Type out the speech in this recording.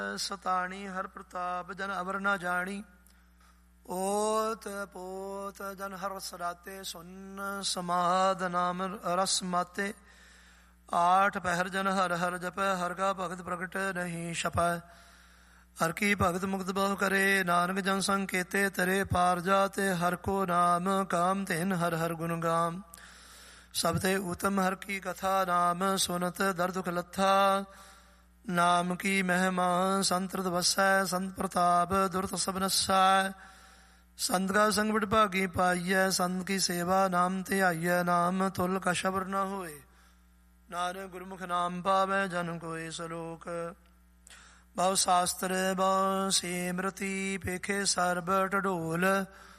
ਸਤਾਣੀ ਹਰ ਪ੍ਰਤਾਪ ਜਨ ਅਵਰ ਨਾ ਜਾਣੀ। ਓਤ ਪੋਤ ਜਨ ਹਰ ਸਰਾਤੇ ਸੁਨ ਸਮਾਦ ਨਾਮ ਰਸ ਮਾਤੇ। ਆਠ ਪਹਿਰ ਜਨ ਹਰ ਹਰ ਜਪੈ ਹਰ ਕਾ ਭਗਤ ਪ੍ਰਗਟ ਨਹੀਂ ਛਪੈ। ਹਰ ਕੀ ਭਗਤ ਮੁਕਤ ਬਹੁ ਕਰੇ ਨਾਨਕ ਜਨ ਸੰਕੇਤੇ ਤਰੇ। ਪਾਰ ਜਾਤੇ ਹਰ ਕੋ ਨਾਮ ਕਾਮ ਤੈਨ ਹਰ ਹਰ ਗੁਣ ਗਾਮ। ਸਭ ਤੇ ਉਤਮ ਹਰ ਕੀ ਕਥਾ ਨਾਮ ਸੁਨਤ ਦਰ ਦੁਖ ਲੱਥਾ। ਨਾਮ ਕੀ ਮਹਿਮਾ ਸੰਤ੍ਰਿਤ ਵਸੈ ਸੰਤ ਪ੍ਰਤਾਪ ਦੁਰਤ ਸਭ ਨਸੈ। ਸੰਤ ਕਾ ਸੰਗ ਬੜ ਭਾਗੀ ਪਾਈਐ ਸੰਤ ਕੀ ਸੇਵਾ ਨਾਮ ਧਿਆਈਐ। ਨਾਮ ਤੁਲ ਕਾ ਸ਼ਬਰ ਨ ਹੋਏ ਨਾਨਕ ਗੁਰਮੁਖ ਨਾਮ ਪਾਵੈ ਜਨ ਕੋਇ। ਸਲੋਕ ਬਹੁ ਸ਼ਾਸਤਰ ਬਹੁ ਸਿਮਰਤੀ ਪੇਖੇ ਸਰਬ ਢਡੋਲ।